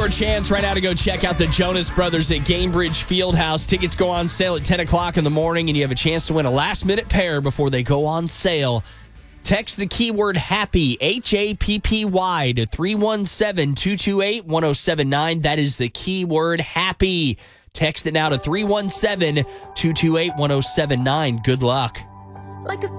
chance right now to go check out the Jonas Brothers at Gainbridge Fieldhouse. Tickets go on sale at 10 o'clock in the morning, and you have a chance to win a last-minute pair before they go on sale. Text the keyword HAPPY, HAPPY, to 317-228-1079. That is the keyword HAPPY. Text it now to 317-228-1079. Good luck. Like a